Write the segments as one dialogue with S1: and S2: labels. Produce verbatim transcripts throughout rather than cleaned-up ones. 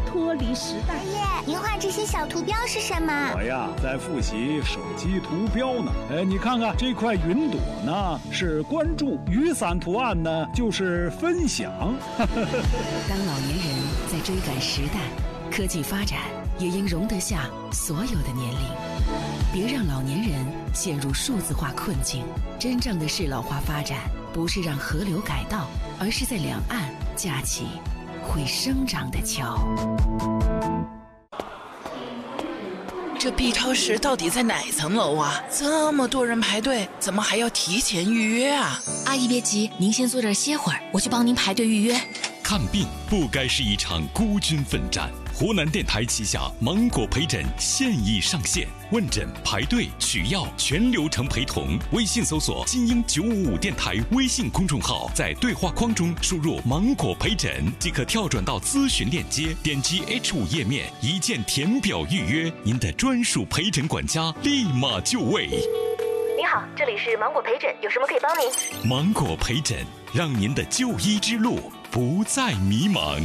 S1: 脱离时代。
S2: 爷爷，您画这些小图标是什么？
S3: 我呀，在复习手机图标呢。哎，你看看这块云朵呢，是关注；雨伞图案呢，就是分享。
S4: 当老年人在追赶时代，科技发展也应容得下所有的年龄。别让老年人陷入数字化困境。真正的适老化发展，不是让河流改道，而是在两岸架起会生长的桥。
S5: 这 B 超市到底在哪层楼啊？这么多人排队，怎么还要提前预约啊？
S6: 阿姨别急，您先坐这儿歇会儿，我去帮您排队预约。
S7: 看病不该是一场孤军奋战。湖南电台旗下芒果陪诊现已上线，问诊、排队、取药全流程陪同。微信搜索精英九五五电台微信公众号，在对话框中输入芒果陪诊即可跳转到咨询链接，点击 H 五 页面，一键填表预约，您的专属陪诊管家立马就位。
S8: 您好，这里是芒果陪诊，有什么可以帮您？
S7: 芒果陪诊，让您的就医之路不再迷茫。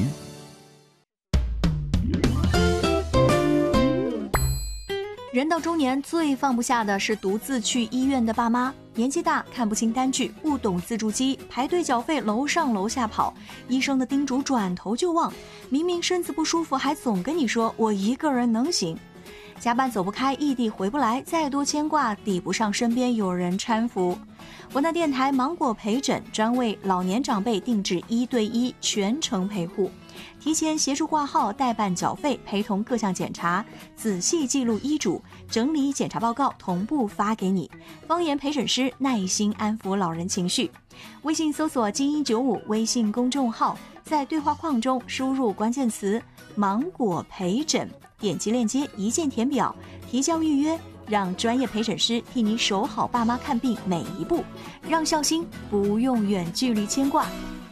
S9: 人到中年，最放不下的是独自去医院的爸妈。年纪大，看不清单据，不懂自助机，排队缴费楼上楼下跑，医生的叮嘱转头就忘。明明身子不舒服，还总跟你说我一个人能行。加班走不开，异地回不来，再多牵挂抵不上身边有人搀扶。湖南电台芒果陪诊专为老年长辈定制一对一全程陪护，提前协助挂号、代办缴费、陪同各项检查，仔细记录医嘱，整理检查报告，同步发给你。方言陪诊师耐心安抚老人情绪。微信搜索精英九五微信公众号，在对话框中输入关键词芒果陪诊，点击链接一键填表，提交预约，让专业陪诊师替你守好爸妈看病每一步，让孝心不用远距离牵挂。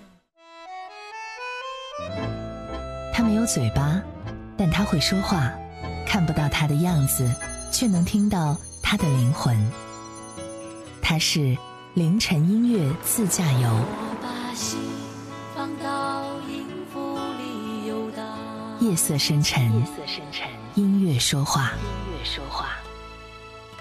S10: 他没有嘴巴，但他会说话，看不到他的样子，却能听到他的灵魂。他是凌晨音乐自驾游。夜色深沉，音乐说话。音乐说话。